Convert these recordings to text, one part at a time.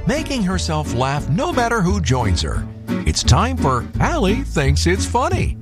making herself laugh no matter who joins her. It's time for Allie Thinks It's Funny.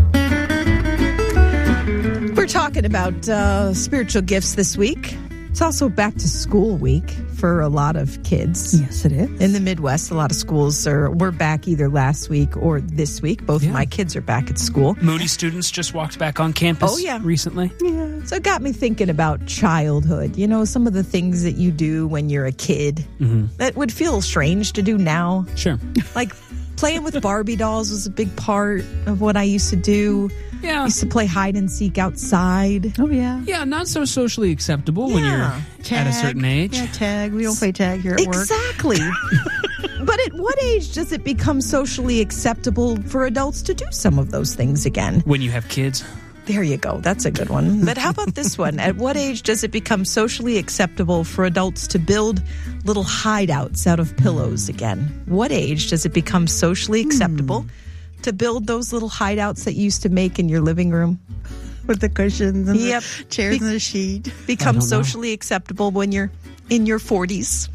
We're talking about spiritual gifts this week. It's also back to school week for a lot of kids. Yes, it is. In the Midwest, a lot of schools were back either last week or this week. Both of my kids are back at school. Moody students just walked back on campus recently. Yeah. So it got me thinking about childhood. You know, some of the things that you do when you're a kid that would feel strange to do now. Sure. Like playing with Barbie dolls was a big part of what I used to do. Yeah. I used to play hide and seek outside. Oh, yeah. Yeah, not so socially acceptable when you're at a certain age. Yeah, tag. We don't play tag here at work. Exactly. But at what age does it become socially acceptable for adults to do some of those things again? When you have kids. There you go. That's a good one. But how about this one? At what age does it become socially acceptable for adults to build little hideouts out of pillows again? What age does it become socially acceptable to build those little hideouts that you used to make in your living room? With the cushions and the chairs and the sheet. Become socially acceptable when you're in your 40s.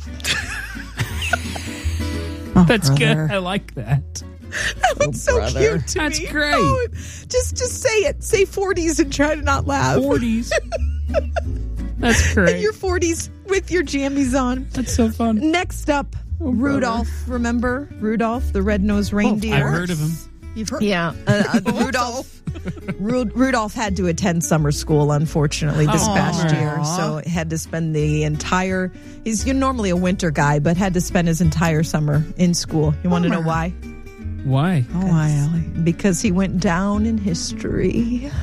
That's good. I like that. That looks so cute to me. That's great. Oh, just say it. Say 40s and try to not laugh. 40s. That's great. In your 40s with your jammies on. That's so fun. Next up, Rudolph. Remember Rudolph, the red-nosed reindeer? I've heard of him. You've heard? Yeah. Rudolph had to attend summer school, unfortunately, this past year. So had to spend the entire... He's normally a winter guy, but had to spend his entire summer in school. You want to know why? Why? Oh, why, Allie? Because he went down in history.